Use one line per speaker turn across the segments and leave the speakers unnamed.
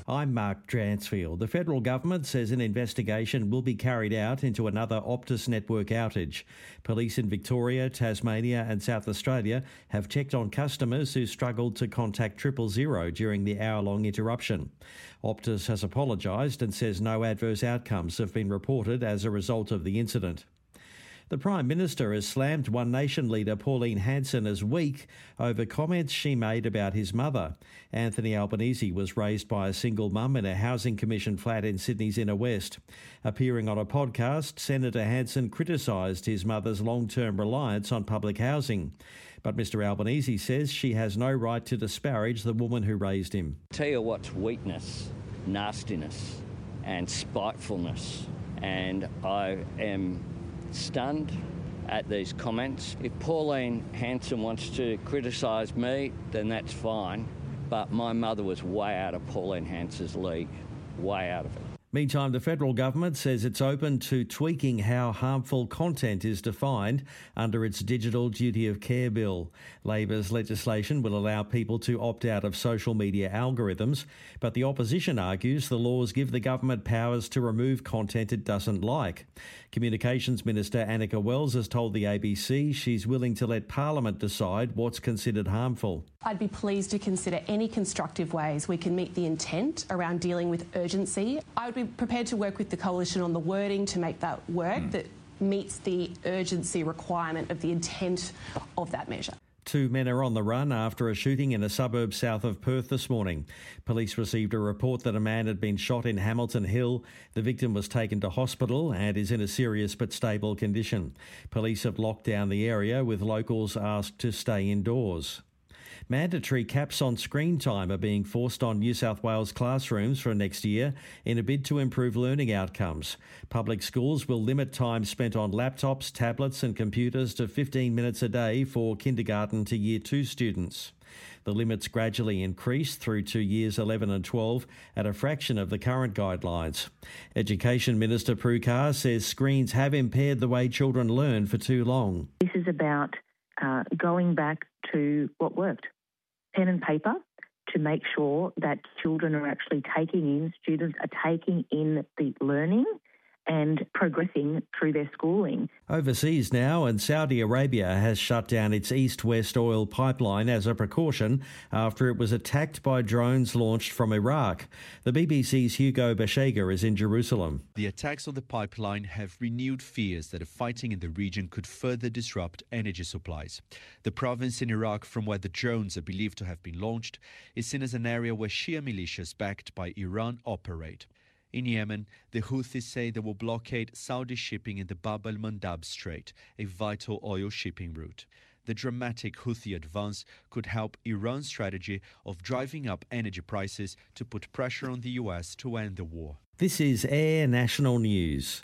I'm Mark Dransfield. The federal government says an investigation will be carried out into another Optus network outage. Police in Victoria, Tasmania and South Australia have checked on customers who struggled to contact 000 during the hour-long interruption. Optus has apologised and says no adverse outcomes have been reported as a result of the incident. The Prime Minister has slammed One Nation leader Pauline Hanson as weak over comments she made about his mother. Anthony Albanese was raised by a single mum in a Housing Commission flat in Sydney's Inner West. Appearing on a podcast, Senator Hanson criticised his mother's long-term reliance on public housing. But Mr Albanese says she has no right to disparage the woman who raised him.
Tell you what's weakness, nastiness and spitefulness. And I am stunned at these comments. If Pauline Hanson wants to criticise me, then that's fine. But my mother was way out of Pauline Hanson's league, way out of it.
Meantime, the federal government says it's open to tweaking how harmful content is defined under its Digital Duty of Care bill. Labor's legislation will allow people to opt out of social media algorithms, but the opposition argues the laws give the government powers to remove content it doesn't like. Communications Minister Annika Wells has told the ABC she's willing to let Parliament decide what's considered harmful.
I'd be pleased to consider any constructive ways we can meet the intent around dealing with urgency. I would be prepared to work with the Coalition on the wording to make that work that meets the urgency requirement of the intent of that measure.
2 men are on the run after a shooting in a suburb south of Perth this morning. Police received a report that a man had been shot in Hamilton Hill. The victim was taken to hospital and is in a serious but stable condition. Police have locked down the area with locals asked to stay indoors. Mandatory caps on screen time are being forced on New South Wales classrooms for next year in a bid to improve learning outcomes. Public schools will limit time spent on laptops, tablets and computers to 15 minutes a day for kindergarten to Year 2 students. The limits gradually increase through to Years 11 and 12 at a fraction of the current guidelines. Education Minister Prue Carr says screens have impaired the way children learn for too long.
This is about going back to what worked. Pen and paper to make sure that children are actually students are taking in the learning and progressing through their schooling.
Overseas now, and Saudi Arabia has shut down its east-west oil pipeline as a precaution after it was attacked by drones launched from Iraq. The BBC's Hugo Bashega is in Jerusalem.
The attacks on the pipeline have renewed fears that the fighting in the region could further disrupt energy supplies. The province in Iraq from where the drones are believed to have been launched is seen as an area where Shia militias backed by Iran operate. In Yemen, the Houthis say they will blockade Saudi shipping in the Bab al-Mandab Strait, a vital oil shipping route. The dramatic Houthi advance could help Iran's strategy of driving up energy prices to put pressure on the US to end the war.
This is Air National News.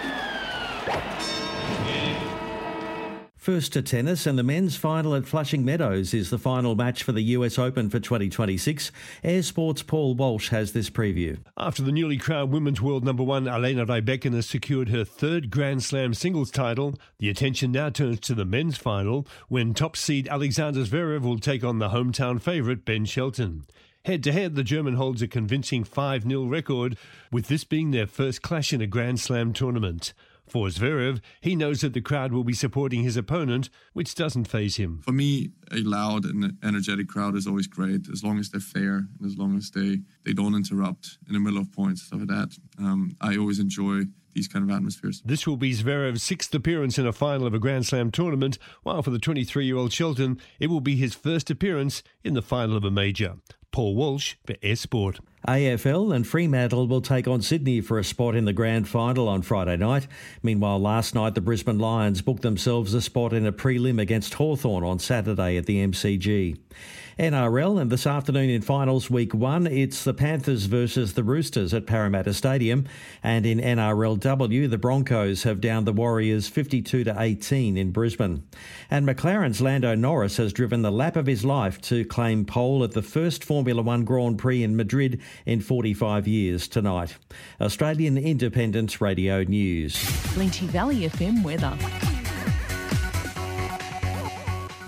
First to tennis, and the men's final at Flushing Meadows is the final match for the US Open for 2026. Air Sports' Paul Walsh has this preview.
After the newly crowned women's world number one, Alena Rybakina has secured her third Grand Slam singles title. The attention now turns to the men's final, when top seed Alexander Zverev will take on the hometown favourite Ben Shelton. Head-to-head, the German holds a convincing 5-0 record, with this being their first clash in a Grand Slam tournament. For Zverev, he knows that the crowd will be supporting his opponent, which doesn't faze him.
For me, a loud and energetic crowd is always great, as long as they're fair and as long as they don't interrupt in the middle of points, stuff like that. I always enjoy these kind of atmospheres.
This will be Zverev's sixth appearance in a final of a Grand Slam tournament, while for the 23-year-old Shelton, it will be his first appearance in the final of a major. Paul Walsh for Air Sport.
AFL and Fremantle will take on Sydney for a spot in the grand final on Friday night. Meanwhile, last night the Brisbane Lions booked themselves a spot in a prelim against Hawthorn on Saturday at the MCG. NRL, and this afternoon in finals week 1, it's the Panthers versus the Roosters at Parramatta Stadium. And in NRLW, the Broncos have downed the Warriors 52-18 in Brisbane. And McLaren's Lando Norris has driven the lap of his life to claim pole at the first Formula One Grand Prix in Madrid in 45 years tonight. Australian Independent Radio News.
Lynchie Valley FM weather.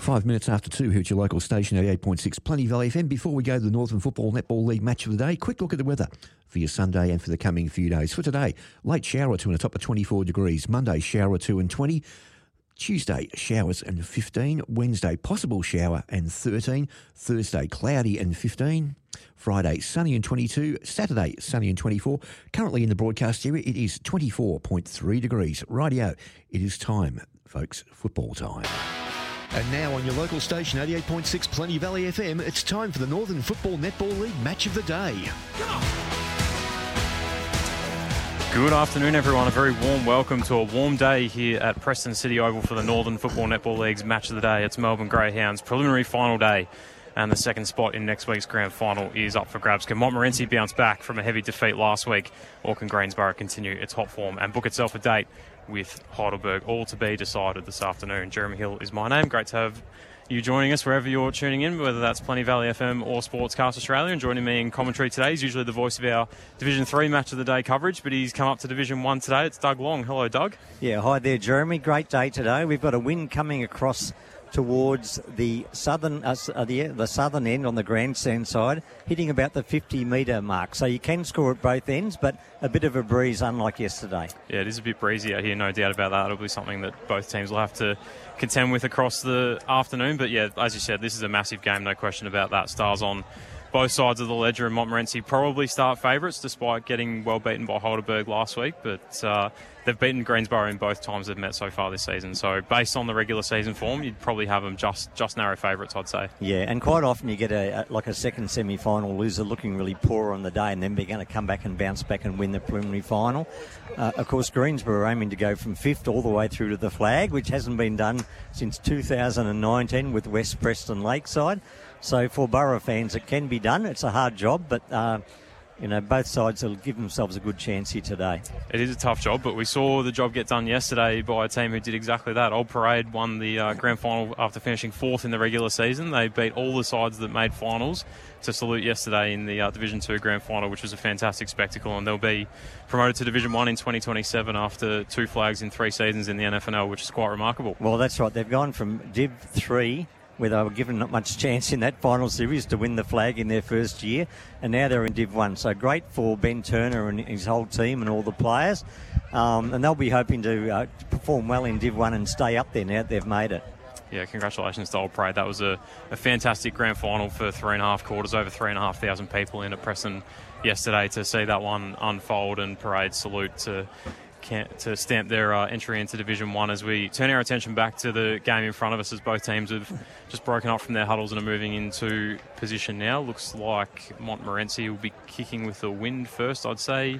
5 minutes after 2 here at your local station, 88.6 Plenty Valley FM. Before we go to the Northern Football Netball League match of the day, quick look at the weather for your Sunday and for the coming few days. For today, late shower or two and a top of 24 degrees. Monday, shower or two and 20. Tuesday, showers and 15. Wednesday, possible shower and 13. Thursday, cloudy and 15. Friday, sunny and 22. Saturday, sunny and 24. Currently in the broadcast area, it is 24.3 degrees. Rightio, it is time, folks, football time. And now on your local station, 88.6 Plenty Valley FM, it's time for the Northern Football Netball League Match of the Day.
Good afternoon, everyone. A very warm welcome to a warm day here at Preston City Oval for the Northern Football Netball League's Match of the Day. It's Melbourne Greyhounds' preliminary final day, and the second spot in next week's grand final is up for grabs. Can Montmorency bounce back from a heavy defeat last week, or can Greensborough continue its hot form and book itself a date with Heidelberg? All to be decided this afternoon. Jeremy Hill is my name. Great to have you joining us wherever you're tuning in, whether that's Plenty Valley FM or Sportscast Australia. And joining me in commentary today is usually the voice of our Division 3 Match of the Day coverage, but he's come up to Division 1 today. It's Doug Long. Hello, Doug.
Yeah, hi there, Jeremy. Great day today. We've got a wind coming across towards the southern end on the grandstand side, hitting about the 50-metre mark. So you can score at both ends, but a bit of a breeze, unlike yesterday.
Yeah, it is a bit breezy out here, no doubt about that. It'll be something that both teams will have to contend with across the afternoon. But yeah, as you said, this is a massive game, no question about that. Stars on both sides of the ledger, and Montmorency probably start favourites despite getting well beaten by Heidelberg last week. But they've beaten Greensborough in both times they've met so far this season. So based on the regular season form, you'd probably have them just narrow favourites, I'd say.
Yeah, and quite often you get a second semi-final loser looking really poor on the day and then they're going to come back and bounce back and win the preliminary final. Of course, Greensborough are aiming to go from 5th all the way through to the flag, which hasn't been done since 2019 with West Preston Lakeside. So for Borough fans, it can be done. It's a hard job, but both sides will give themselves a good chance here today.
It is a tough job, but we saw the job get done yesterday by a team who did exactly that. Old Parade won the grand final after finishing 4th in the regular season. They beat all the sides that made finals to salute yesterday in the Division 2 grand final, which was a fantastic spectacle, and they'll be promoted to Division 1 in 2027 after 2 flags in 3 seasons in the NFNL, which is quite remarkable.
Well, that's right. They've gone from Div 3, where they were given not much chance in that final series to win the flag in their first year, and now they're in Div 1. So great for Ben Turner and his whole team and all the players, and they'll be hoping to perform well in Div 1 and stay up there now that they've made it.
Yeah, congratulations to Old Parade. That was a fantastic grand final for 3.5 quarters, over 3,500 people in at Preston yesterday to see that one unfold, and Parade salute to stamp their entry into Division 1 as we turn our attention back to the game in front of us, as both teams have just broken up from their huddles and are moving into position now. Looks like Montmorency will be kicking with the wind first, I'd say,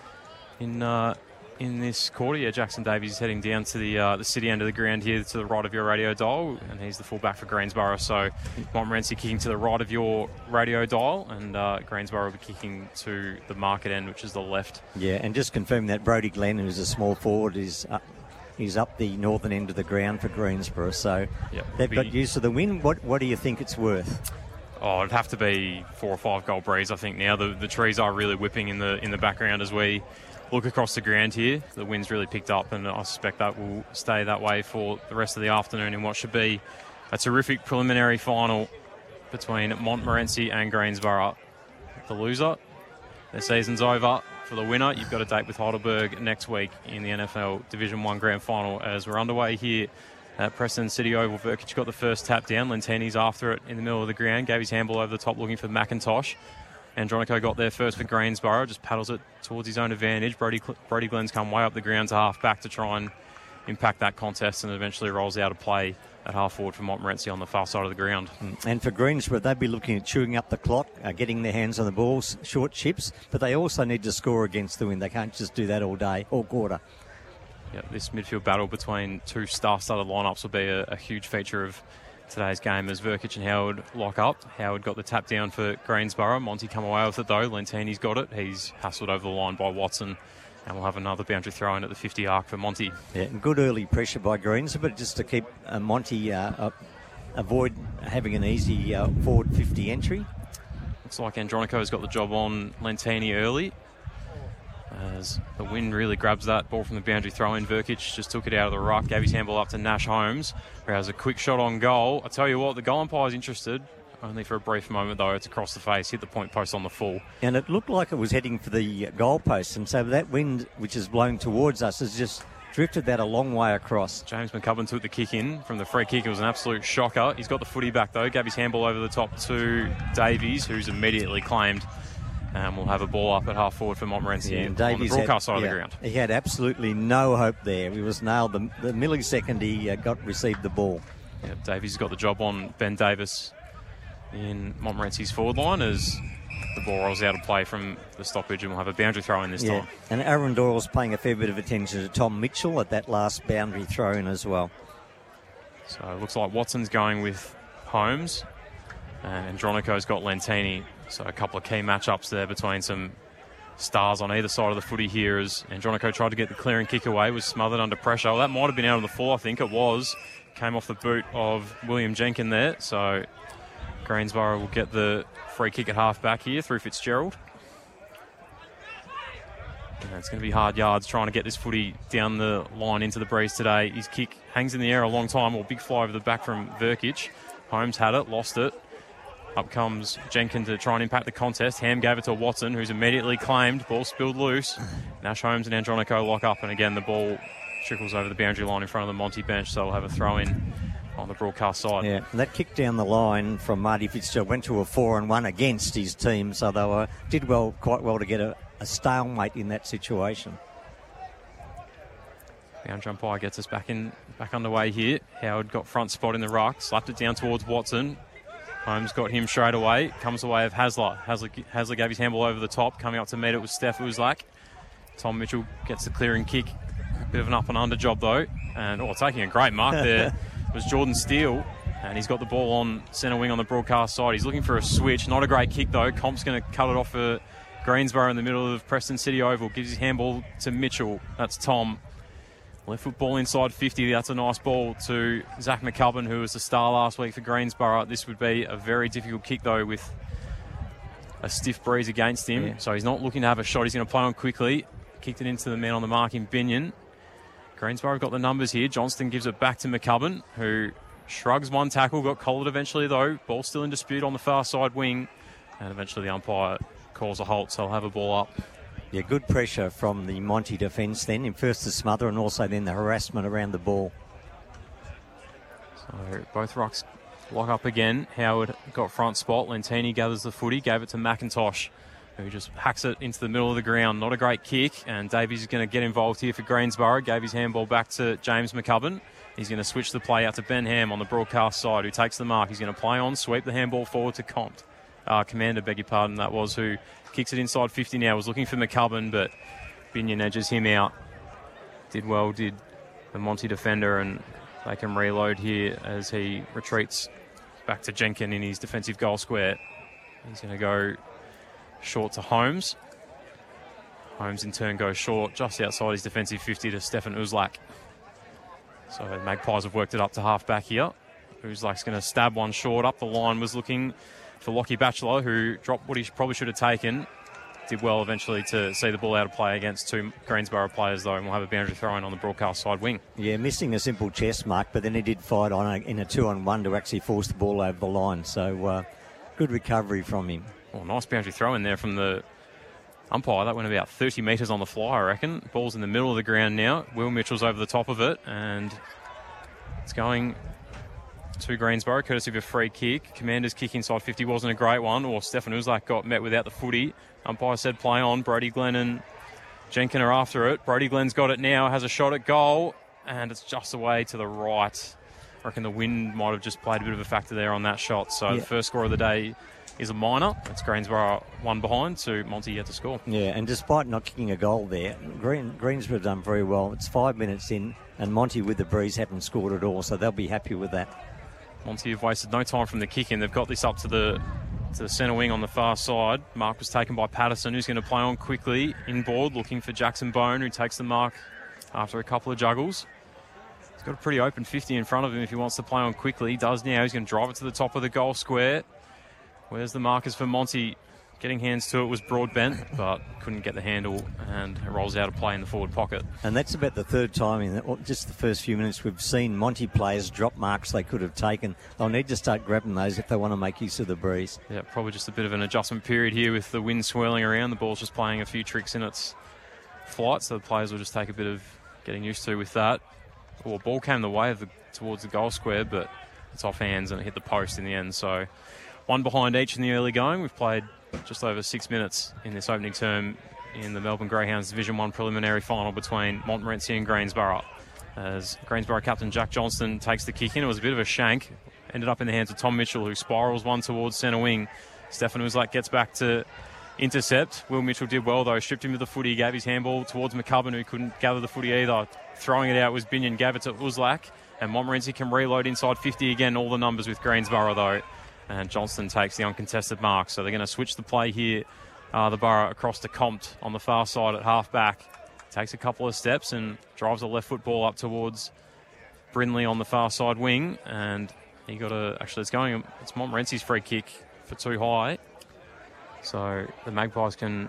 in this quarter. Yeah, Jackson Davies is heading down to the city end of the ground here to the right of your radio dial, and he's the fullback for Greensborough. So Montmorency kicking to the right of your radio dial, and Greensborough will be kicking to the market end, which is the left.
Yeah, and just confirming that Brody Glenn, who's a small forward, is up the northern end of the ground for Greensborough. So they've got used to the wind. What do you think it's worth?
Oh, it'd have to be 4 or 5 goal breeze, I think. Now the trees are really whipping in the background as we look across the ground here. The wind's really picked up, and I suspect that will stay that way for the rest of the afternoon in what should be a terrific preliminary final between Montmorency and Greensborough. The loser, their season's over. For the winner, you've got a date with Heidelberg next week in the NFL Division 1 Grand Final as we're underway here at Preston City Oval. Verkic got the first tap down. Lentini's after it in the middle of the ground. Gave his handball over the top looking for McIntosh. Andronico got there first for Greensborough, just paddles it towards his own advantage. Brody Glenn's come way up the ground to half back to try and impact that contest, and eventually rolls out of play at half forward for Montmorency on the far side of the ground.
And for Greensborough, they'd be looking at chewing up the clock, getting their hands on the ball, short chips, but they also need to score against the wind. They can't just do that all day, all quarter.
Yeah, this midfield battle between two star-studded lineups will be a huge feature of today's game as Verkic and Howard lock up. Howard got the tap down for Greensborough. Monty come away with it though. Lentini's got it. He's hassled over the line by Watson, and we'll have another boundary throw in at the 50 arc for Monty. Yeah,
and good early pressure by Greensborough, but just to keep Monty avoid having an easy forward 50 entry.
Looks like Andronico's got the job on Lentini early. as the wind really grabs that ball from the boundary throw-in. Verkic just took it out of the ruck, gave his handball up to Nash Holmes, who has a quick shot on goal. I tell you what, the goal umpire is interested. Only for a brief moment, though. It's across the face, hit the point post on the full.
And it looked like it was heading for the goal post, and so that wind, which is blowing towards us, has just drifted that a long way across.
James McCubbin took the kick in from the free kick. It was an absolute shocker. He's got the footy back, though. Gave his handball over the top to Davies, who's immediately claimed. And we'll have a ball up at half forward for Montmorency on the broadcast side of the ground.
He had absolutely no hope there. He was nailed the millisecond he received the ball.
Yeah, Davies has got the job on Ben Davis in Montmorency's forward line as the ball rolls out of play from the stoppage, and we'll have a boundary throw in this time.
And Aaron Doyle's paying a fair bit of attention to Tom Mitchell at that last boundary throw in as well.
So it looks like Watson's going with Holmes, and Andronico's got Lentini. So a couple of key matchups there between some stars on either side of the footy here as Andronico tried to get the clearing kick away, was smothered under pressure. Well, that might have been out on the full, I think it was. Came off the boot of William Jenkin there, so Greensborough will get the free kick at half back here through Fitzgerald. And it's going to be hard yards trying to get this footy down the line into the breeze today. His kick hangs in the air a long time, or big fly over the back from Verkic. Holmes had it, lost it. Up comes Jenkin to try and impact the contest. Ham gave it to Watson, who's immediately claimed. Ball spilled loose. Nash Holmes and Andronico lock up, and again the ball trickles over the boundary line in front of the Monty bench, so we'll have a throw-in on the broadcast side.
Yeah, and that kick down the line from Marty Fitzgerald went to a 4-1 against his team, so they did quite well to get a stalemate in that situation.
Boundary umpire gets us back underway here. Howard got front spot in the ruck, slapped it down towards Watson. Holmes got him straight away. Comes away of Hasler. Hasler gave his handball over the top, coming up to meet it with Steph Uzlak. Tom Mitchell gets the clearing kick. A bit of an up and under job though, and taking a great mark there was Jordan Steele, and he's got the ball on centre wing on the broadcast side. He's looking for a switch. Not a great kick though. Comp's going to cut it off for Greensborough in the middle of Preston City Oval. Gives his handball to Mitchell. That's Tom. Left foot ball inside 50. That's a nice ball to Zach McCubbin, who was the star last week for Greensborough. This would be a very difficult kick though, with a stiff breeze against him. Yeah. So he's not looking to have a shot. He's going to play on quickly. Kicked it into the man on the mark in Binion. Greensborough got the numbers here. Johnston gives it back to McCubbin, who shrugs one tackle, got collared eventually though. Ball still in dispute on the far side wing, and eventually the umpire calls a halt, so he'll have a ball up.
Yeah, good pressure from the Monty defence then, in first the smother and also then the harassment around the ball.
So both rucks lock up again. Howard got front spot. Lentini gathers the footy, gave it to McIntosh, who just hacks it into the middle of the ground. Not a great kick, and Davies is going to get involved here for Greensborough. Gave his handball back to James McCubbin. He's going to switch the play out to Ben Ham on the broadcast side, who takes the mark. He's going to play on, sweep the handball forward to Commander, beg your pardon, that was, who kicks it inside 50 now. Was looking for McCubbin, but Binion edges him out. Did the Monty defender, and they can reload here as he retreats back to Jenkin in his defensive goal square. He's going to go short to Holmes. Holmes in turn goes short just outside his defensive 50 to Stefan Uzlak. So the Magpies have worked it up to half back here. Uzlak's going to stab one short up the line. Was looking for Lockie Batchelor, who dropped what he probably should have taken. Did well eventually to see the ball out of play against two Greensborough players though, and we'll have a boundary throw in on the broadcast side wing.
Yeah, missing a simple chest mark, but then he did fight on in a 2-on-1 to actually force the ball over the line. So good recovery from him.
Well, nice boundary throw in there from the umpire. That went about 30 metres on the fly, I reckon. Ball's in the middle of the ground now. Will Mitchell's over the top of it, and it's going to Greensborough, courtesy of a free kick. Commander's kick inside 50 wasn't a great one, or Stefan Uzlak got met without the footy. Umpire said play on. Brody Glenn and Jenkin are after it. Brody Glenn's got it now, has a shot at goal, and it's just away to the right. I reckon the wind might have just played a bit of a factor there on that shot. So The first score of the day is a minor. It's Greensborough one behind, so Monty yet to score.
Yeah, and despite not kicking a goal there, Greensborough done very well. It's 5 minutes in, and Monty with the breeze haven't scored at all, so they'll be happy with that.
Monty have wasted no time from the kick in. They've got this up to the centre wing on the far side. Mark was taken by Patterson, who's going to play on quickly inboard, looking for Jackson Bone, who takes the mark after a couple of juggles. He's got a pretty open 50 in front of him if he wants to play on quickly. He does now. He's going to drive it to the top of the goal square. Where's the markers for Monty? getting hands to it was Broadbent, but couldn't get the handle, and it rolls out of play in the forward pocket.
And that's about the third time in just the first few minutes we've seen Monty players drop marks they could have taken. They'll need to start grabbing those if they want to make use of the breeze.
Yeah, probably just a bit of an adjustment period here with the wind swirling around. The ball's just playing a few tricks in its flight, so the players will just take a bit of getting used to with that. Well, ball came the way of towards the goal square, but it's off hands and it hit the post in the end. So one behind each in the early going. We've played just over 6 minutes in this opening term in the Melbourne Greyhounds Division 1 preliminary final between Montmorency and Greensborough. As Greensborough captain Jack Johnston takes the kick in, it was a bit of a shank. Ended up in the hands of Tom Mitchell, who spirals one towards centre wing. Stefan Uzlak gets back to intercept. Will Mitchell did well, though. Stripped him of the footy, gave his handball towards McCubbin, who couldn't gather the footy either. Throwing it out was Binion, gave it to Uzlak. And Montmorency can reload inside 50 again. All the numbers with Greensborough, though. And Johnston takes the uncontested mark. So they're going to switch the play here. The Borough across to Compt on the far side at half-back. Takes a couple of steps and drives a left foot ball up towards Brindley on the far side wing. And he got a... Actually, it's Montmorency's free kick for too high. So the Magpies can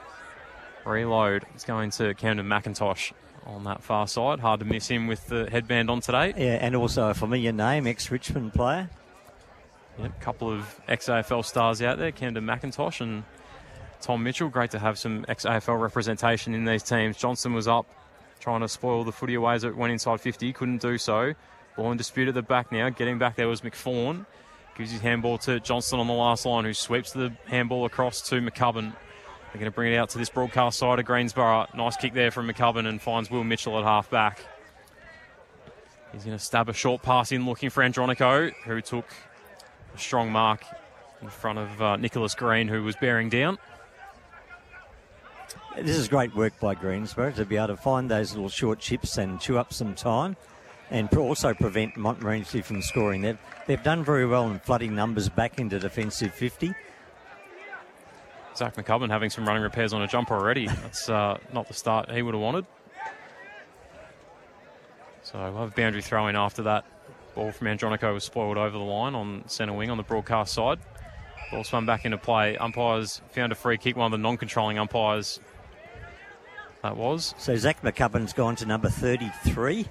reload. It's going to Camden McIntosh on that far side. Hard to miss him with the headband on today.
Yeah, and also a familiar name, ex-Richmond player.
Yep, a couple of ex-AFL stars out there, Camden McIntosh and Tom Mitchell. Great to have some ex-AFL representation in these teams. Johnston was up trying to spoil the footy away as it went inside 50. Couldn't do so. Ball in dispute at the back now. Getting back there was McFawn. Gives his handball to Johnston on the last line, who sweeps the handball across to McCubbin. They're going to bring it out to this broadcast side of Greensborough. Nice kick there from McCubbin and finds Will Mitchell at half-back. He's going to stab a short pass in looking for Andronico, who took a strong mark in front of Nicholas Green, who was bearing down.
This is great work by Greensborough to be able to find those little short chips and chew up some time and also prevent Montmorency from scoring. They've done very well in flooding numbers back into defensive 50.
Zach McCubbin having some running repairs on a jumper already. That's not the start he would have wanted. So we'll have a boundary throw in after that. Ball from Andronico was spoiled over the line on centre wing on the broadcast side. Ball spun back into play. Umpires found a free kick, one of the non-controlling umpires that was.
So Zach McCubbin's gone to number 33.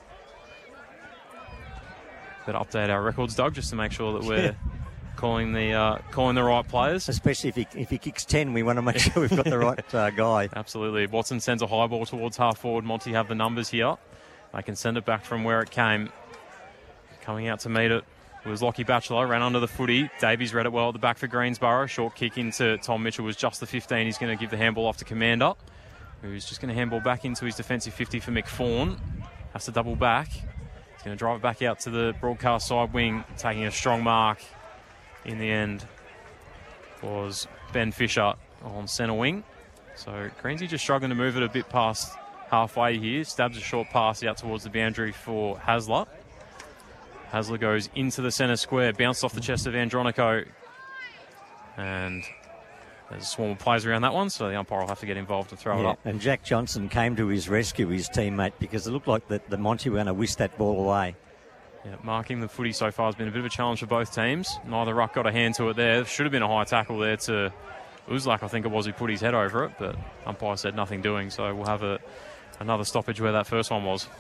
Better update our records, Doug, just to make sure that we're calling the right players.
Especially if he kicks 10, we want to make sure we've got the right guy.
Absolutely. Watson sends a high ball towards half forward. Monty have the numbers here. They can send it back from where it came. Coming out to meet it was Lockie Batchelor, ran under the footy. Davies read it well at the back for Greensborough. Short kick into Tom Mitchell was just the 15. He's going to give the handball off to Commander, who's just going to handball back into his defensive 50 for McFawn. Has to double back. He's going to drive it back out to the broadcast side wing, taking a strong mark. In the end was Ben Fisher on centre wing. So Greensy just struggling to move it a bit past halfway here. Stabs a short pass out towards the boundary for Hasler. Hasler goes into the centre square, bounced off the chest of Andronico. And there's a swarm of players around that one, so the umpire will have to get involved to throw it up.
And Jack Johnson came to his rescue, his teammate, because it looked like the Monty were going to whisk that ball away.
Yeah, marking the footy so far has been a bit of a challenge for both teams. Neither ruck got a hand to it there. Should have been a high tackle there to Uzlak, I think it was, who put his head over it, but umpire said nothing doing, so we'll have another stoppage where that first one was.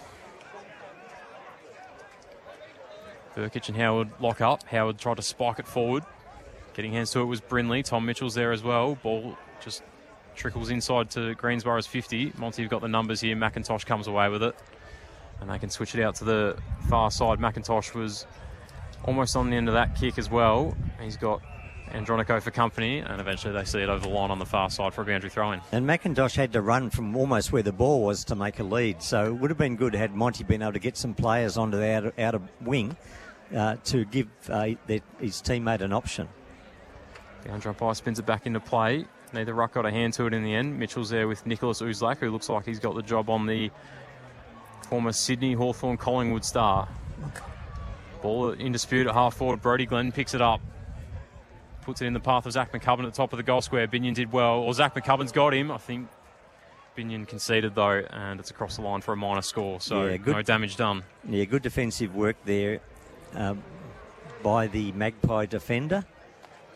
Burkitt and Howard lock up. Howard tried to spike it forward. Getting hands to it was Brindley. Tom Mitchell's there as well. Ball just trickles inside to Greensborough's 50. Monty have got the numbers here. McIntosh comes away with it. And they can switch it out to the far side. McIntosh was almost on the end of that kick as well. He's got Andronico for company, and eventually they see it over the line on the far side for a boundary throw-in.
And McIntosh had to run from almost where the ball was to make a lead, so it would have been good had Monty been able to get some players onto the outer wing to give his teammate an option.
The umpire spins it back into play. Neither ruck got a hand to it in the end. Mitchell's there with Nicholas Uzlak, who looks like he's got the job on the former Sydney Hawthorn Collingwood star. Ball in dispute at half forward. Brody Glenn picks it up. Puts it in the path of Zach McCubbin at the top of the goal square. Binion did well. Or Zach McCubbin's got him. I think Binion conceded though, and it's across the line for a minor score. So no damage done.
Yeah, good defensive work there by the Magpie defender.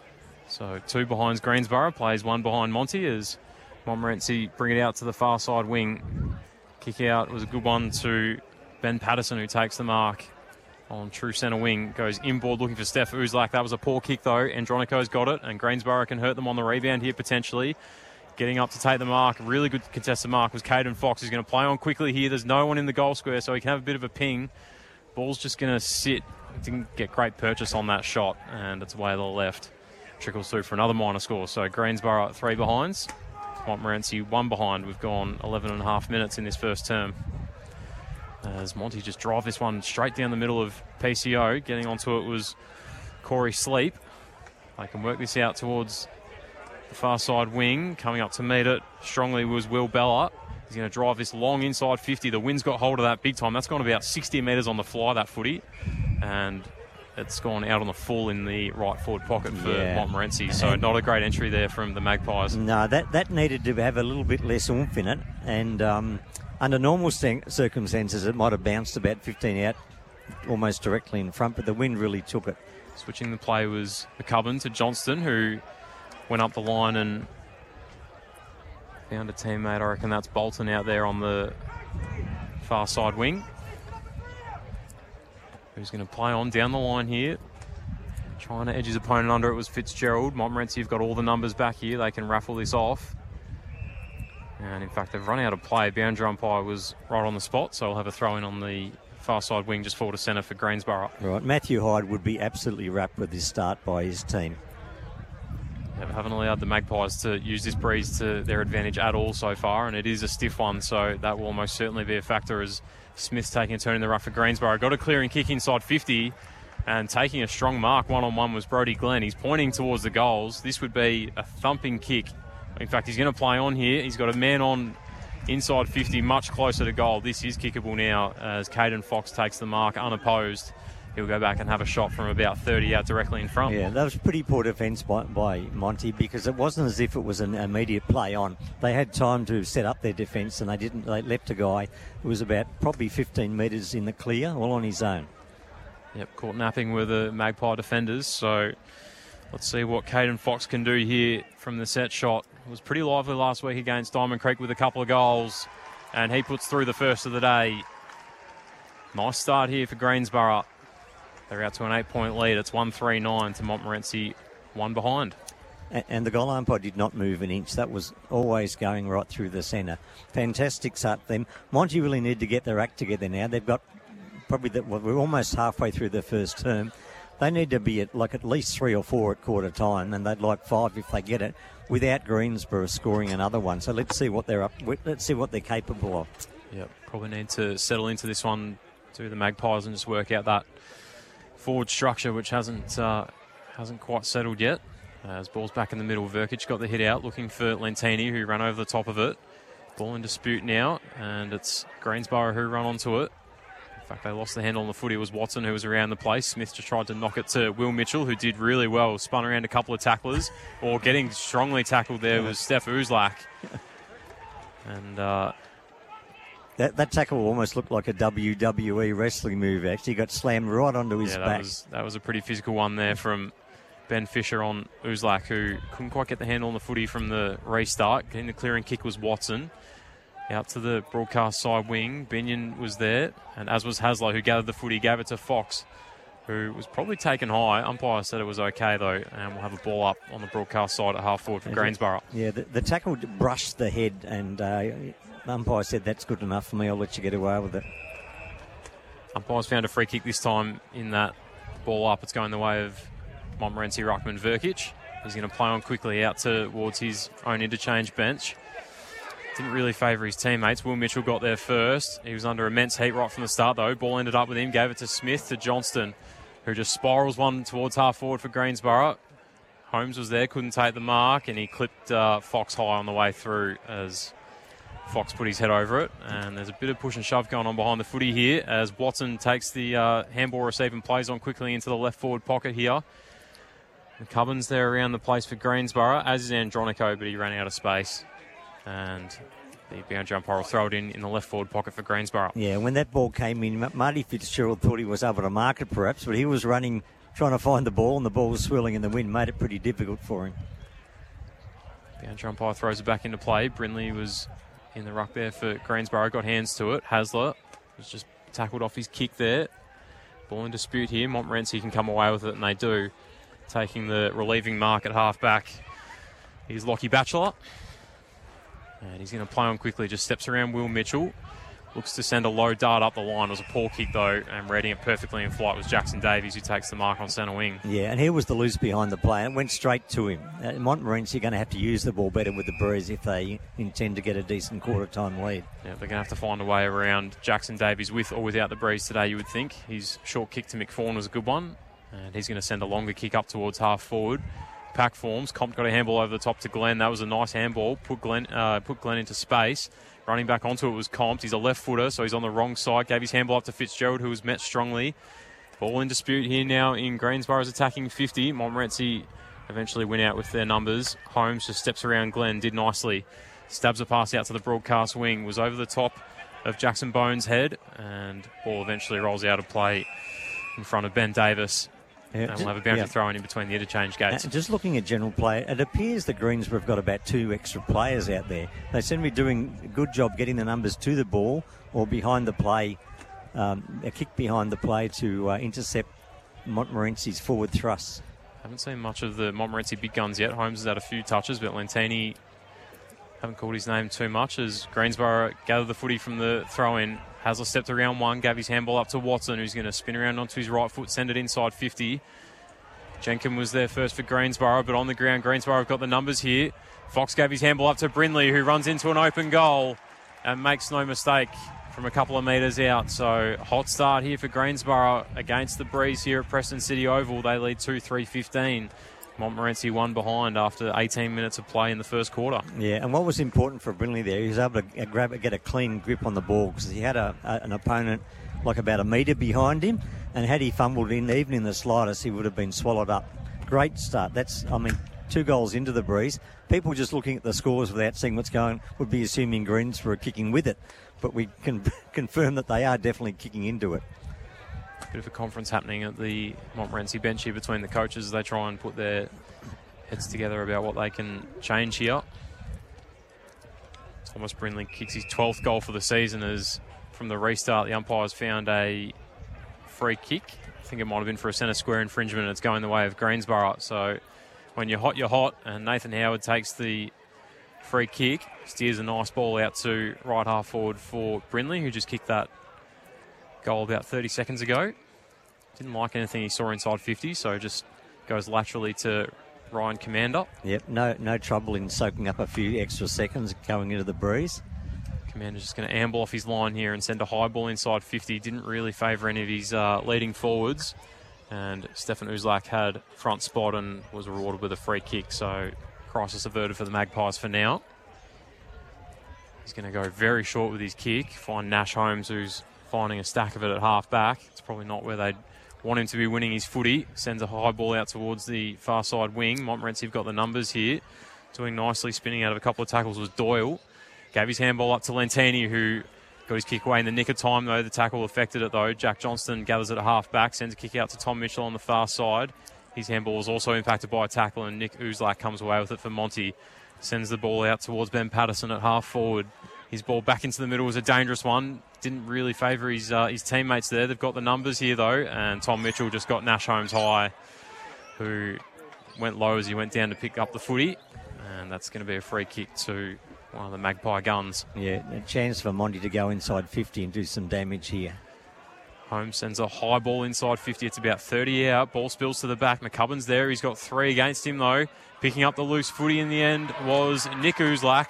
So 2 behind Greensborough, plays 1 behind Monty as Montmorency bring it out to the far side wing. Kick out was a good one to Ben Patterson, who takes the mark on true centre wing. Goes inboard looking for Steph Uzlak. That was a poor kick though. Andronico's got it, and Greensborough can hurt them on the rebound here potentially. Getting up to take the mark, really good contested mark was Caden Fox, who's going to play on quickly here. There's no one in the goal square, so he can have a bit of a ping. Ball's just going to sit. Didn't get great purchase on that shot, and it's away to the left. Trickles through for another minor score. So Greensborough 3 behinds. Montmorency 1 behind. We've gone 11 and a half minutes in this first term. As Monty just drive this one straight down the middle of PCO. Getting onto it was Corey Sleep. They can work this out towards the far side wing. Coming up to meet it strongly was Will Bella. He's going to drive this long inside 50. The wind's got hold of that big time. That's gone about 60 metres on the fly, that footy. And it's gone out on the full in the right forward pocket for Montmorency. So not a great entry there from the Magpies.
No, that needed to have a little bit less oomph in it. And under normal circumstances, it might have bounced about 15 out almost directly in front, but the wind really took it.
Switching the play was McCubbin to Johnston, who went up the line and found a teammate. I reckon that's Bolton out there on the far side wing. Who's going to play on down the line here. Trying to edge his opponent under it was Fitzgerald. Montmorency have got all the numbers back here. They can raffle this off. And in fact, they've run out of play. Boundary umpire was right on the spot, so we'll have a throw in on the far side wing just forward to centre for Greensborough.
Right, Matthew Hyde would be absolutely wrapped with this start by his team.
They haven't allowed the Magpies to use this breeze to their advantage at all so far, and it is a stiff one, so that will almost certainly be a factor as Smith's taking a turn in the rough for Greensborough. Got a clearing kick inside 50, and taking a strong mark one-on-one was Brodie Glenn. He's pointing towards the goals. This would be a thumping kick. In fact, he's going to play on here. He's got a man on inside 50, much closer to goal. This is kickable now as Caden Fox takes the mark unopposed. He'll go back and have a shot from about 30 out directly in front.
Yeah, that was pretty poor defence by Monty, because it wasn't as if it was an immediate play on. They had time to set up their defence, and they left a guy who was about probably 15 metres in the clear, all on his own.
Yep, caught napping with the Magpie defenders. So let's see what Caden Fox can do here from the set shot. It was pretty lively last week against Diamond Creek with a couple of goals, and he puts through the first of the day. Nice start here for Greensborough. They're out to an 8-point lead. It's 1-3-9 to Montmorency, 1 behind.
And the goal umpire did not move an inch. That was always going right through the centre. Fantastic start for them. Monty really need to get their act together now. They've got probably we're almost halfway through the first term. They need to be at least 3 or 4 at quarter time, and they'd like 5 if they get it, without Greensborough scoring another one. So let's see what they're let's see what they're capable of.
Yep, probably need to settle into this one to the Magpies and just work out that forward structure, which hasn't quite settled yet. As ball's back in the middle, Verkic got the hit out, looking for Lentini, who ran over the top of it. Ball in dispute now, and it's Greensborough who run onto it. In fact, they lost the handle on the footy. It was Watson who was around the place. Smith just tried to knock it to Will Mitchell, who did really well. Spun around a couple of tacklers, or getting strongly tackled there was Steph Uzlak. And
that tackle almost looked like a WWE wrestling move, actually. He got slammed right onto his back.
That was a pretty physical one there from Ben Fisher on Uzlak, who couldn't quite get the handle on the footy from the restart. Getting the clearing kick was Watson. Out to the broadcast side wing, Binion was there, and as was Hasler, who gathered the footy, gave it to Fox, who was probably taken high. Umpire said it was okay, though, and we'll have a ball up on the broadcast side at half forward for Greensborough.
Yeah, the tackle brushed the head, and umpire said, that's good enough for me, I'll let you get away with it.
Umpire's found a free kick this time in that ball up. It's going the way of Montmorency ruckman Verkic. He's going to play on quickly out towards his own interchange bench. Didn't really favour his teammates. Will Mitchell got there first. He was under immense heat right from the start, though. Ball ended up with him. Gave it to Smith, to Johnston, who just spirals one towards half forward for Greensborough. Holmes was there, couldn't take the mark, and he clipped Fox high on the way through as Fox put his head over it. And there's a bit of push and shove going on behind the footy here as Watson takes the handball receive and plays on quickly into the left forward pocket here. McCubbin's there around the place for Greensborough, as is Andronico, but he ran out of space. And the boundary umpire will throw it in the left forward pocket for Greensborough.
Yeah, when that ball came in, Marty Fitzgerald thought he was able to mark it perhaps, but he was running trying to find the ball, and the ball was swirling in the wind, made it pretty difficult for him.
Boundary umpire throws it back into play. Brindley was in the ruck there for Greensborough, got hands to it. Hasler was just tackled off his kick there. Ball in dispute here. Montmorency can come away with it, and they do. Taking the relieving mark at half-back. Here's Lockie Batchelor. And he's going to play on quickly. Just steps around Will Mitchell. Looks to send a low dart up the line. It was a poor kick, though, and reading it perfectly in flight was Jackson Davies, who takes the mark on centre wing.
Yeah, and here was the loose behind the play, and it went straight to him. Montmorency are going to have to use the ball better with the Breeze if they intend to get a decent quarter-time lead.
Yeah, they're going to have to find a way around Jackson Davies with or without the Breeze today, you would think. His short kick to McFawn was a good one, and he's going to send a longer kick up towards half-forward. Pack forms. Compt got a handball over the top to Glenn. That was a nice handball. Put Glenn into space. Running back onto it was Compt. He's a left footer, so he's on the wrong side. Gave his handball up to Fitzgerald, who was met strongly. Ball in dispute here now in Greensborough's attacking 50. Montmorency eventually win out with their numbers. Holmes just steps around Glenn, did nicely. Stabs a pass out to the broadcast wing. Was over the top of Jackson Bones' head, and ball eventually rolls out of play in front of Ben Davis. Yeah, and we'll have a boundary throw in between the interchange gates.
Just looking at general play, it appears that Greensborough have got about 2 extra players out there. They seem to be doing a good job getting the numbers to the ball or behind the play, a kick behind the play to intercept Montmorency's forward thrusts.
Haven't seen much of the Montmorency big guns yet. Holmes has had a few touches, but Lentini, haven't called his name too much as Greensborough gather the footy from the throw-in. Hasler stepped around one, gave his handball up to Watson, who's going to spin around onto his right foot, send it inside 50. Jenkins was there first for Greensborough, but on the ground, Greensborough have got the numbers here. Fox gave his handball up to Brindley, who runs into an open goal and makes no mistake from a couple of metres out. So, hot start here for Greensborough against the Breeze here at Preston City Oval. They lead 2-3-15. Montmorency one behind after 18 minutes of play in the first quarter.
Yeah, and what was important for Brindley there, he was able to get a clean grip on the ball because he had an opponent like about a metre behind him, and had he fumbled in, even in the slightest, he would have been swallowed up. Great start. 2 goals into the Breeze. People just looking at the scores without seeing what's going would be assuming Greens were kicking with it, but we can confirm that they are definitely kicking into it.
Bit of a conference happening at the Montmorency bench here between the coaches as they try and put their heads together about what they can change here. Thomas Brindley kicks his 12th goal for the season as from the restart the umpires found a free kick. I think it might have been for a centre square infringement, and it's going the way of Greensborough. So when you're hot, and Nathan Howard takes the free kick, steers a nice ball out to right half forward for Brindley, who just kicked that goal about 30 seconds ago. Didn't like anything he saw inside 50, so just goes laterally to Ryan Commander.
Yep, no trouble in soaking up a few extra seconds going into the Breeze.
Commander's just going to amble off his line here and send a high ball inside 50. Didn't really favour any of his leading forwards. And Stefan Uzlak had front spot and was rewarded with a free kick, so crisis averted for the Magpies for now. He's going to go very short with his kick, find Nash Holmes, who's finding a stack of it at half back. It's probably not where they'd want him to be winning his footy. Sends a high ball out towards the far side wing. Montmorency have got the numbers here. Doing nicely, spinning out of a couple of tackles was Doyle. Gave his handball up to Lentini, who got his kick away in the nick of time, though. The tackle affected it, though. Jack Johnston gathers it at half back, sends a kick out to Tom Mitchell on the far side. His handball was also impacted by a tackle, and Nick Uzlak comes away with it for Monty. Sends the ball out towards Ben Patterson at half forward. His ball back into the middle was a dangerous one. Didn't really favour his teammates there. They've got the numbers here, though, and Tom Mitchell just got Nash Holmes high, who went low as he went down to pick up the footy, and that's going to be a free kick to one of the Magpie guns.
Yeah, a chance for Monty to go inside 50 and do some damage here.
Holmes sends a high ball inside 50. It's about 30 out. Ball spills to the back. McCubbin's there. He's got 3 against him, though. Picking up the loose footy in the end was Nick Uzlak.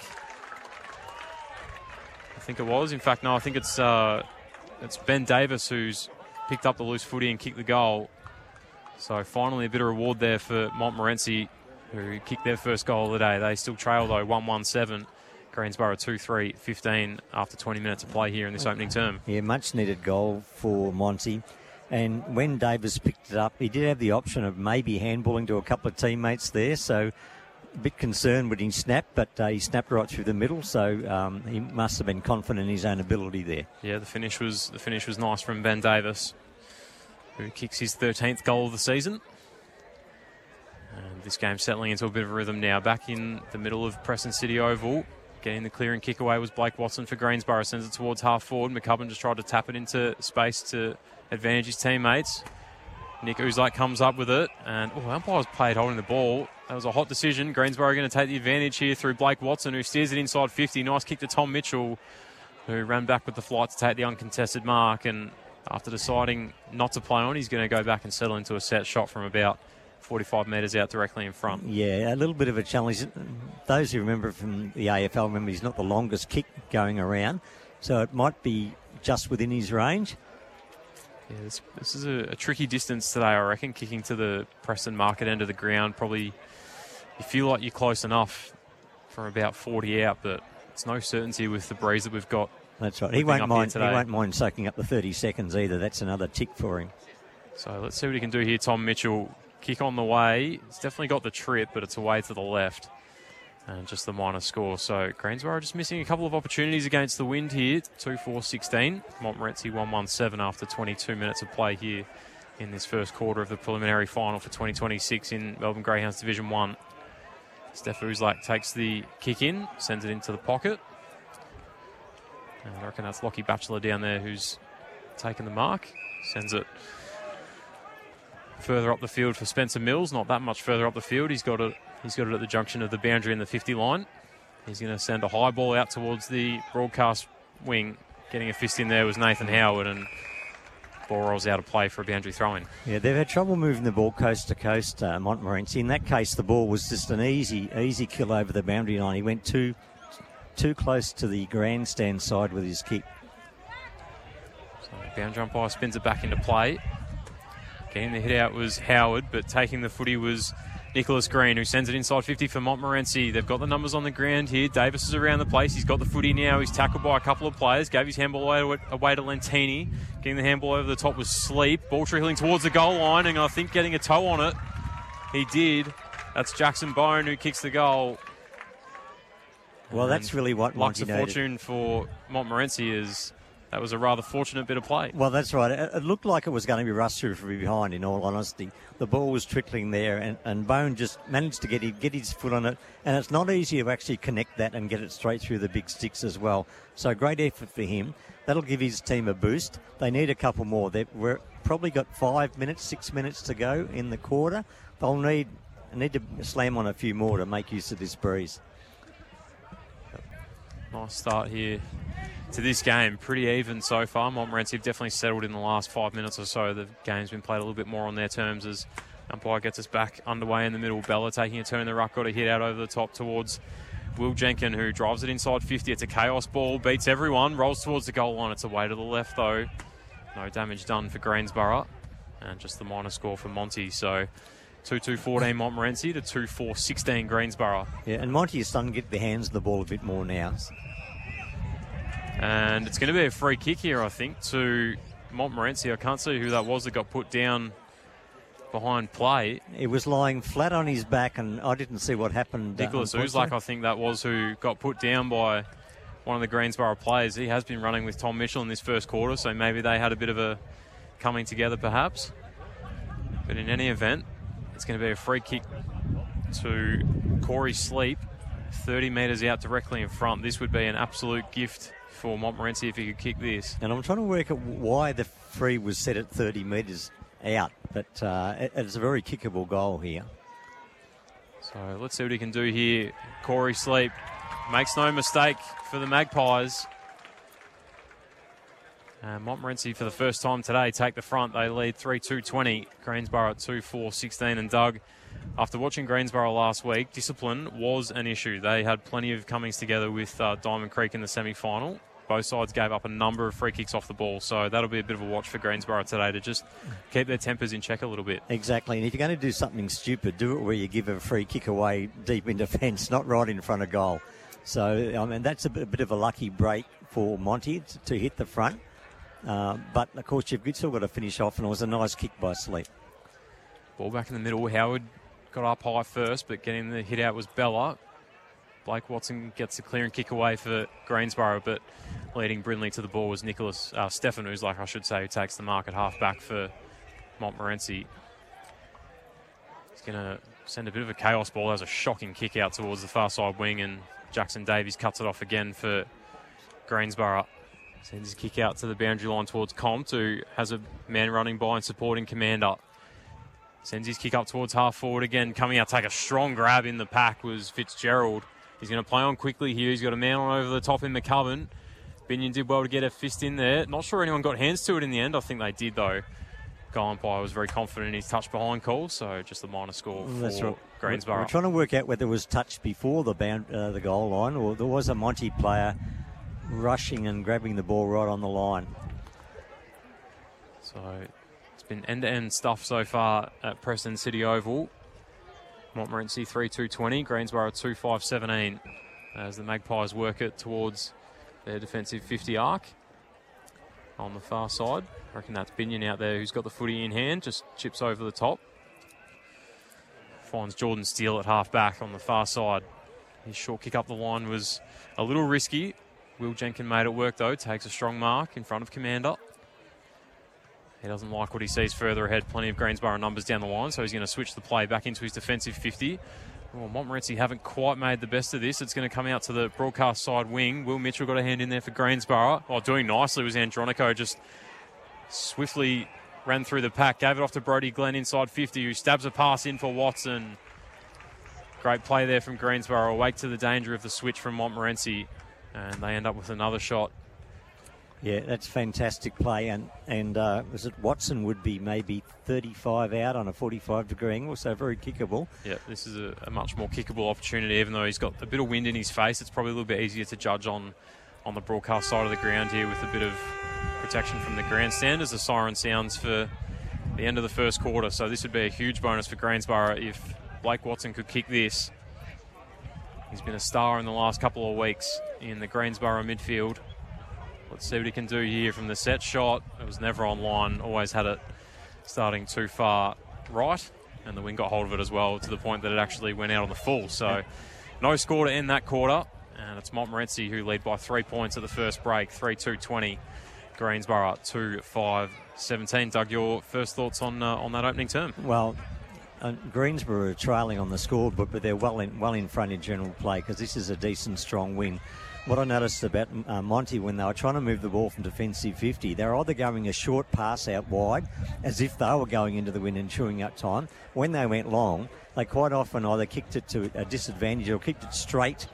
I think it was. In fact, no, I think it's Ben Davis who's picked up the loose footy and kicked the goal. So finally a bit of reward there for Montmorency, who kicked their first goal of the day. They still trail, though, 1-1-7. Greensborough 2-3-15 after 20 minutes of play here in this opening term.
Yeah, much needed goal for Monty. And when Davis picked it up, he did have the option of maybe handballing to a couple of teammates there. So a bit concerned when he snapped, but he snapped right through the middle. So he must have been confident in his own ability there.
Yeah, the finish was nice from Ben Davis. who kicks his 13th goal of the season. And this game settling into a bit of a rhythm now. Back in the middle of Preston City Oval. Getting the clearing kick away was Blake Watson for Greensborough. Sends it towards half forward. McCubbin just tried to tap it into space to advantage his teammates. Nick Uzlak comes up with it. And umpires played holding the ball. That was a hot decision. Greensborough going to take the advantage here through Blake Watson, who steers it inside 50. Nice kick to Tom Mitchell, who ran back with the flight to take the uncontested mark. And after deciding not to play on, he's going to go back and settle into a set shot from about 45 metres out directly in front.
Yeah, a little bit of a challenge. Those who remember from the AFL remember he's not the longest kick going around, so it might be just within his range.
Yeah, this is a tricky distance today, I reckon, kicking to the Preston Market end of the ground. Probably you feel like you're close enough from about 40 out, but it's no certainty with the breeze that we've got.
That's right. He won't mind soaking up the 30 seconds either. That's another tick for him.
So let's see what he can do here. Tom Mitchell, kick on the way. He's definitely got the trip, but it's away to the left. And just the minor score. So Greensborough just missing a couple of opportunities against the wind here. 2-4-16. Montmorency 1-1-7 after 22 minutes of play here in this first quarter of the preliminary final for 2026 in Melbourne Greyhounds Division 1. Steph Uzlak takes the kick in, sends it into the pocket. And I reckon that's Lockie Batchelor down there who's taken the mark. Sends it further up the field for Spencer Mills. Not that much further up the field. He's got it at the junction of the boundary and the 50 line. He's going to send a high ball out towards the broadcast wing. Getting a fist in there was Nathan Howard, and ball rolls out of play for a boundary throw-in.
Yeah, they've had trouble moving the ball coast to coast, Montmorency. In that case, the ball was just an easy kill over the boundary line. He went too close to the grandstand side with his kick.
So the boundary umpire spins it back into play. Getting the hit out was Howard, but taking the footy was Nicholas Green, who sends it inside 50 for Montmorency. They've got the numbers on the ground here. Davis is around the place. He's got the footy now. He's tackled by a couple of players. Gave his handball away to Lentini. Getting the handball over the top was Sleep. Ball trickling towards the goal line, and I think getting a toe on it. He did. That's Jackson Bone who kicks the goal.
Well, that's really what
Monty
needed.
Luck to fortune for Montmorency is that was a rather fortunate bit of play.
Well, that's right. It looked like it was going to be rushed through from behind, in all honesty. The ball was trickling there, and Bone just managed to get his foot on it. And it's not easy to actually connect that and get it straight through the big sticks as well. So great effort for him. That'll give his team a boost. They need a couple more. We're probably got 6 minutes to go in the quarter. They'll need to slam on a few more to make use of this breeze.
Nice start here to this game. Pretty even so far. Montmorency have definitely settled in the last 5 minutes or so. The game's been played a little bit more on their terms as umpire gets us back underway in the middle. Bella taking a turn in the ruck, got a hit out over the top towards Will Jenkin, who drives it inside 50. It's a chaos ball, beats everyone, rolls towards the goal line. It's away to the left though. No damage done for Greensborough, and just the minor score for Monty. So 2-2-14 Montmorency to 2-4-16 Greensborough.
Yeah, and Monty is starting to get their hands on the ball a bit more now.
And it's going to be a free kick here, I think, to Montmorency. I can't see who that was that got put down behind play.
He was lying flat on his back, and I didn't see what happened.
Nicholas Uzlak, I think that was who got put down by one of the Greensborough players. He has been running with Tom Mitchell in this first quarter, so maybe they had a bit of a coming together perhaps. But in any event, it's going to be a free kick to Corey Sleep, 30 metres out directly in front. This would be an absolute gift for Montmorency if he could kick this.
And I'm trying to work out why the free was set at 30 metres out, but it's a very kickable goal here.
So let's see what he can do here. Corey Sleep makes no mistake for the Magpies. Montmorency for the first time today take the front. They lead 3-2-20. Greensborough at 2-4-16. And Doug, after watching Greensborough last week, discipline was an issue. They had plenty of comings together with Diamond Creek in the semi-final. Both sides gave up a number of free kicks off the ball, so that'll be a bit of a watch for Greensborough today to just keep their tempers in check a little bit.
Exactly, and if you're going to do something stupid, do it where you give a free kick away deep in defence, not right in front of goal. So, I mean, that's a bit of a lucky break for Monty to hit the front. But, of course, you've still got to finish off, and it was a nice kick by Sleep.
Ball back in the middle. Howard got up high first, but getting the hit out was Bella. Blake Watson gets the clear and kick away for Greensborough, but leading Brindley to the ball was Stefan Uzlak, I should say, who takes the mark at half-back for Montmorency. He's going to send a bit of a chaos ball. Has a shocking kick out towards the far side wing, and Jackson Davies cuts it off again for Greensborough. Sends his kick out to the boundary line towards Compt, who has a man running by and supporting Commander. Sends his kick up towards half forward again. Coming out, take a strong grab in the pack was Fitzgerald. He's going to play on quickly here. He's got a man on over the top in McCubbin. Binion did well to get a fist in there. Not sure anyone got hands to it in the end. I think they did, though. Goal umpire was very confident in his touch behind call, so just a minor score for Greensborough.
We're trying to work out whether it was touched before the goal line, or there was a Monty player rushing and grabbing the ball right on the line.
So it's been end-to-end stuff so far at Preston City Oval. Montmorency 3-2-20, Greensborough 2-5-17 as the Magpies work it towards their defensive 50 arc. On the far side, I reckon that's Binion out there who's got the footy in hand, just chips over the top. Finds Jordan Steele at half-back on the far side. His short kick up the line was a little risky. Will Jenkins made it work, though. Takes a strong mark in front of Commander. He doesn't like what he sees further ahead. Plenty of Greensborough numbers down the line, so he's going to switch the play back into his defensive 50. Well, Montmorency haven't quite made the best of this. It's going to come out to the broadcast side wing. Will Mitchell got a hand in there for Greensborough. Oh, doing nicely was Andronico. Just swiftly ran through the pack. Gave it off to Brody Glenn inside 50, who stabs a pass in for Watson. Great play there from Greensborough. Awake to the danger of the switch from Montmorency. And they end up with another shot.
Yeah, that's fantastic play. And was it Watson would be maybe 35 out on a 45-degree angle, so very kickable.
Yeah, this is a much more kickable opportunity, even though he's got a bit of wind in his face. It's probably a little bit easier to judge on the broadcast side of the ground here with a bit of protection from the grandstand as the siren sounds for the end of the first quarter. So this would be a huge bonus for Greensborough if Blake Watson could kick this. He's been a star in the last couple of weeks in the Greensborough midfield. Let's see what he can do here from the set shot. It was never on line, always had it starting too far right, and the wing got hold of it as well to the point that it actually went out on the full. So no score to end that quarter, and it's Montmorency who lead by 3 points at the first break, 3-2-20. Greensborough 2-5-17. Doug, your first thoughts on that opening term?
Well, Greensborough are trailing on the scoreboard, but they're well in front in general play because this is a decent, strong win. What I noticed about Monty when they were trying to move the ball from defensive 50, they were either going a short pass out wide as if they were going into the win and chewing up time. When they went long, they quite often either kicked it to a disadvantage or kicked it straight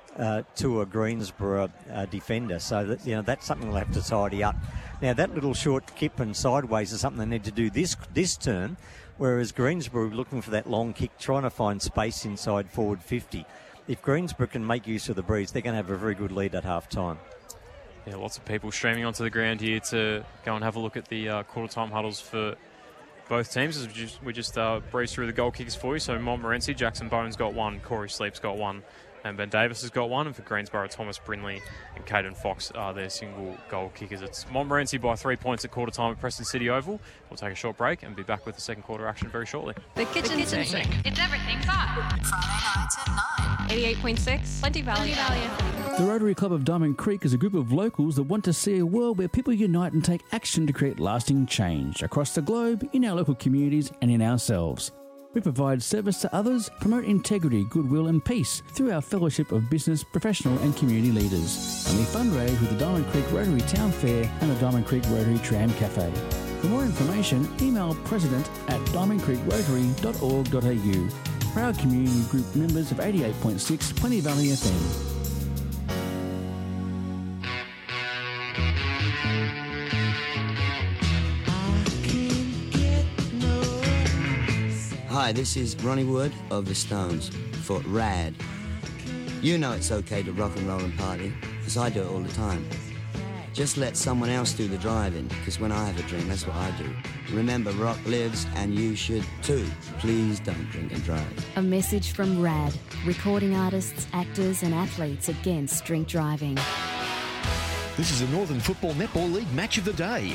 to a Greensborough defender. So that, that's something they'll have to tidy up. Now, that little short kip and sideways is something they need to do this turn, whereas Greensborough looking for that long kick, trying to find space inside forward 50. If Greensborough can make use of the breeze, they're going to have a very good lead at half-time.
Yeah, lots of people streaming onto the ground here to go and have a look at the quarter-time huddles for both teams as we just breeze through the goal kickers for you. So Montmorency, Jackson Bones got one, Corey Sleep's got one, and Ben Davis has got one. And for Greensborough, Thomas Brindley and Caden Fox are their single goal kickers. It's Montmorency by 3 points at quarter time at Preston City Oval. We'll take a short break and be back with the second quarter action very shortly.
The Kitchen Sink. It's everything fun. Friday nights at 9. 88.6. Plenty Valley.
The Rotary Club of Diamond Creek is a group of locals that want to see a world where people unite and take action to create lasting change across the globe, in our local communities and in ourselves. We provide service to others, promote integrity, goodwill and peace through our fellowship of business, professional and community leaders. And we fundraise with the Diamond Creek Rotary Town Fair and the Diamond Creek Rotary Tram Cafe. For more information, email president@diamondcreekrotary.org.au. Proud community group members of 88.6 Plenty Valley FM.
Hi, this is Ronnie Wood of The Stones for RAD. You know it's okay to rock and roll and party, because I do it all the time. Just let someone else do the driving, because when I have a drink, that's what I do. Remember, rock lives, and you should too. Please don't drink and drive.
A message from RAD, recording artists, actors and athletes against drink driving.
This is the Northern Football Netball League Match of the Day.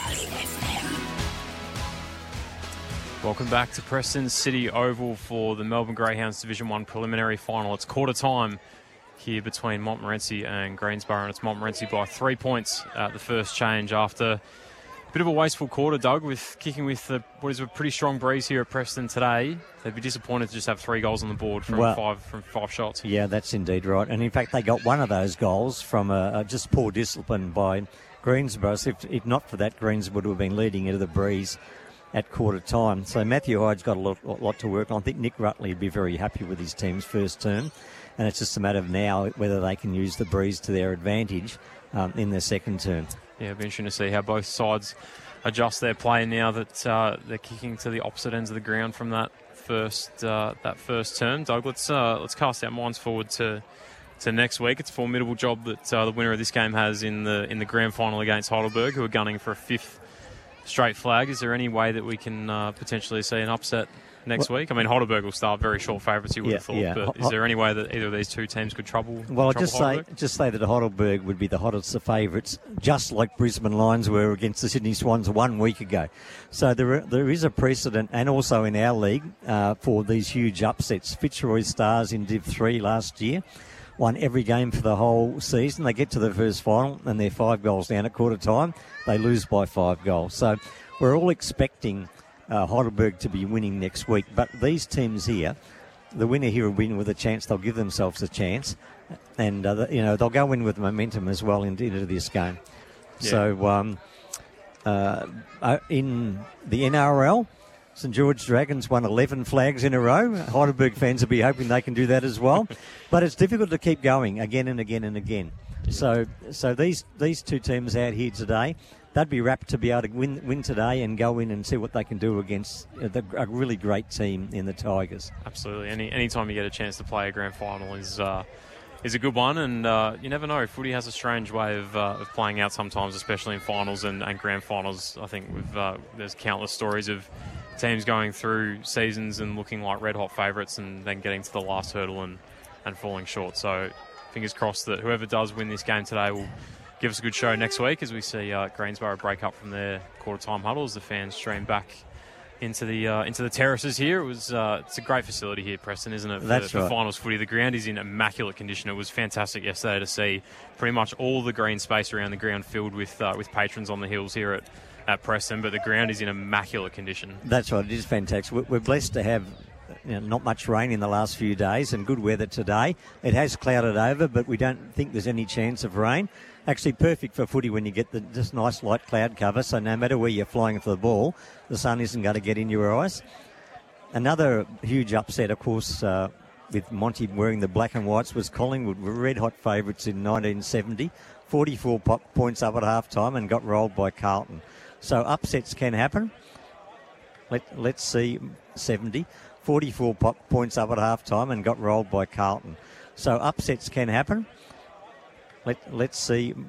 Welcome back to Preston City Oval for the Melbourne Greyhounds Division 1 preliminary final. It's quarter time here between Montmorency and Greensborough, and it's Montmorency by 3 points at the first change after Bit of a wasteful quarter, Doug, with kicking with what is a pretty strong breeze here at Preston today. They'd be disappointed to just have 3 goals on the board from five shots.
Yeah, that's indeed right. And in fact, they got one of those goals from just poor discipline by Greensborough. So if not for that, Greensborough would have been leading into the breeze at quarter time. So Matthew Hyde's got a lot to work on. I think Nick Rutley would be very happy with his team's first term. And it's just a matter of now whether they can use the breeze to their advantage in their second term.
Yeah, it'll be interesting to see how both sides adjust their play now that they're kicking to the opposite ends of the ground from that first turn. Doug, let's cast our minds forward to next week. It's a formidable job that the winner of this game has in the grand final against Heidelberg, who are gunning for a 5th straight flag. Is there any way that we can potentially see an upset next week? I mean, Heidelberg will start very short favourites, you would have thought, but is there any way that either of these two teams could trouble Heidelberg?
Just say that Heidelberg would be the hottest of favourites, just like Brisbane Lions were against the Sydney Swans 1 week ago. So there is a precedent, and also in our league, for these huge upsets. Fitzroy Stars in Div 3 last year won every game for the whole season. They get to the first final, and they're 5 goals down at quarter time. They lose by 5 goals. So we're all expecting Heidelberg to be winning next week. But these teams here, the winner here will win with a chance. They'll give themselves a chance. And, they'll go in with momentum as well into this game. Yeah. So in the NRL, St George Dragons won 11 flags in a row. Heidelberg fans will be hoping they can do that as well. But it's difficult to keep going again and again and again. So these two teams out here today, they'd be rapt to be able to win today and go in and see what they can do against a really great team in the Tigers.
Absolutely. Any time you get a chance to play a grand final is a good one, and you never know. Footy has a strange way of playing out sometimes, especially in finals and grand finals. I think there's countless stories of teams going through seasons and looking like red-hot favourites and then getting to the last hurdle and falling short. So fingers crossed that whoever does win this game today will give us a good show next week as we see Greensborough break up from their quarter-time huddle as the fans stream back into the terraces here. It's a great facility here, Preston, isn't it?
That's
for
right.
finals footy. The ground is in immaculate condition. It was fantastic yesterday to see pretty much all the green space around the ground filled with patrons on the hills here at Preston, but the ground is in immaculate condition.
That's right. It is fantastic. We're blessed to have not much rain in the last few days and good weather today. It has clouded over, but we don't think there's any chance of rain. Actually perfect for footy when you get this nice light cloud cover, so no matter where you're flying for the ball, the sun isn't going to get in your eyes. Another huge upset, of course, with Monty wearing the black and whites, was Collingwood were red-hot favourites in 1970, 44 points up at half-time and got rolled by Carlton. So upsets can happen. Let's see, 70, 44 points up at half-time and got rolled by Carlton. So upsets can happen. Let's see,